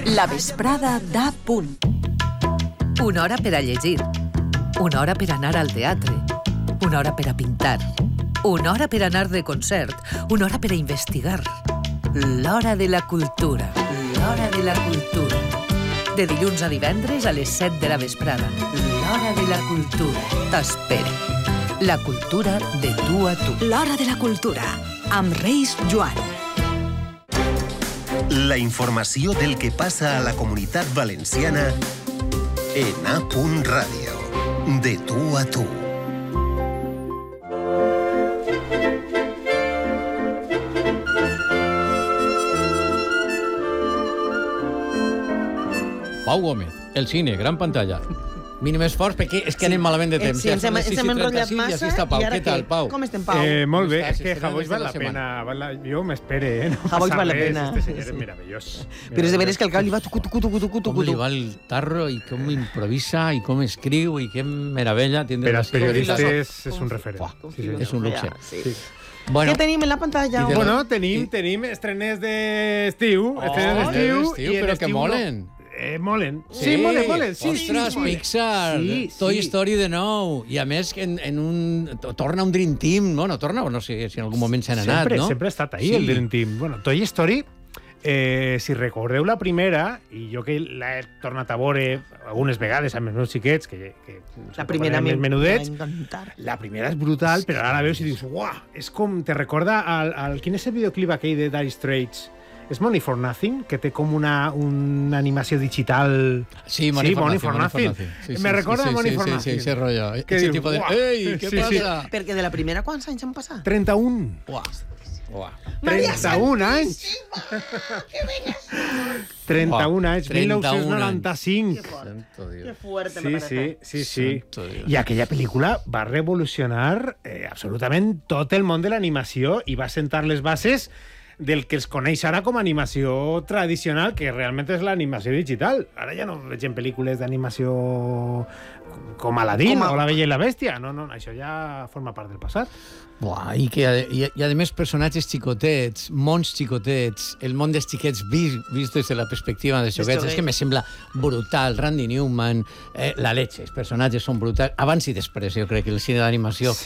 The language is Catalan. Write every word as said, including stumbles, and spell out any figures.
La vesprada d'A punt. Una hora per a llegir, una hora per anar al teatre, una hora per a pintar, una hora per anar de concert, una hora per a investigar. L'hora de la cultura, l'hora de la cultura. De dilluns a divendres a les set de la vesprada. L'hora de la cultura t'espera. La cultura de tu a tu. L'hora de la cultura, amb Reis Joan. La informació del que passa a la Comunitat Valenciana en A punt Ràdio. De tu a tu. Pau Gómez, el cine, gran pantalla. Mínim esforç, perquè és que anem malament de temps. Sí, ens hem, ens hem enrotllat massa. I així està Pau. Què tal, Pau? Com estem, Pau? Eh, molt bé, estàs? és que Estrenes Javois val de la la pena. Val la... Jo m'espere, eh? No Javois passa val la res, pena. Este senyor Sí. és meravellós. Però és de veres que el cap li va tucu, tucu, tucu, tucu, Com tucu. li va el tarro i com improvisa i com escriu i que meravella. Per als periodistes és un referent. Sí, sí. És un luxe. Sí. Sí. Bueno, Què tenim en la pantalla? I de- Bueno, tenim, tenim estrenes d'estiu. Estrenes d'estiu. estiu, i en però que estiu no- molen. Eh, molen. Sí, molen, molen. Sí, Ostres, sí, molen. Pixar, Sí, Toy sí. Story de nou. I a més, en, en un, to- torna un Dream Team. Bueno, torna, no sé si en algun moment s'han anat, Sempre, no? sempre ha estat ahí, Sí. el Dream Team. Bueno, Toy Story, eh, si recordeu la primera, i jo que l'he tornat a veure algunes vegades amb els meus xiquets, que, que La primera més me menudets, va encantar. la primera és brutal, però ara la veus i dius, uah, és com, te recorda al, al... Quin és el videoclip aquell de Dire Straits? És Money for Nothing, que té com una, una animació digital... Sí, Money, Sí, for, Money nothing, for Money for Nothing. Nothing. Sí, Me sí, recorda sí, a Money sí, for sí, Nothing. Sí, ese rollo. Que Ese dius, tipo de... uah. Ei, què Sí, sí. passa? Perquè de la primera quants anys han passat? trenta-un. Uah. Uah. trenta-un anys. trenta-un anys, trenta-un dinou noranta-cinc. Santo Dios. Que fuerte, Sí, me sí, parece. sí, sí. Santo Dios. I aquella pel·lícula va revolucionar eh, absolutament tot el món de l'animació i va sentar les bases del que es coneix ara com a animació tradicional, que realment és l'animació digital. Ara ja no veig en pel·lícules d'animació com Aladdin Com a- o La Bella i la Bèstia. No, no, això ja forma part del passat. Buah, i, que, i, i a més personatges xicotets, mons xicotets, el món dels xiquets vist, vist des de la perspectiva dels joguets, joguets. és que me sembla brutal. Randy Newman, eh, la leche, els personatges són brutals. Abans i després, jo crec que el cine d'animació